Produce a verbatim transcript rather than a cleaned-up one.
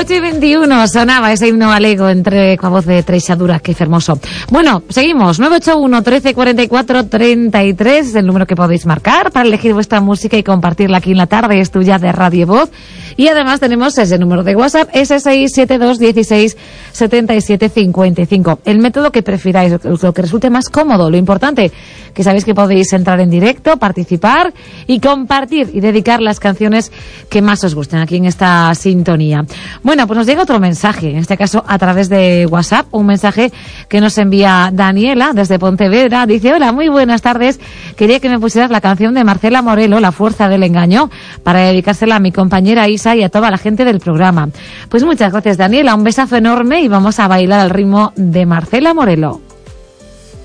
ocho y veintiuno sonaba ese himno galego entre coa voz de Treixadura, que fermoso. Bueno, seguimos. nueve ocho uno, trece, cuarenta y cuatro, treinta y tres, el número que podéis marcar para elegir vuestra música y compartirla aquí en la tarde, es tuya de Radio Voz. Y además tenemos ese número de WhatsApp, ese seis siete dos dieciséis setenta y siete cincuenta y cinco. El método que prefiráis, lo que resulte más cómodo. Lo importante, que sabéis que podéis entrar en directo, participar y compartir y dedicar las canciones que más os gusten aquí en esta sintonía. Bueno, pues nos llega otro mensaje, en este caso a través de WhatsApp, un mensaje que nos envía Daniela desde Pontevedra. Dice: hola, muy buenas tardes. Quería que me pusieras la canción de Marcela Morelo, La fuerza del engaño, para dedicársela a mi compañera Isa y a toda la gente del programa. Pues muchas gracias, Daniela, un besazo enorme y vamos a bailar al ritmo de Marcela Morelo.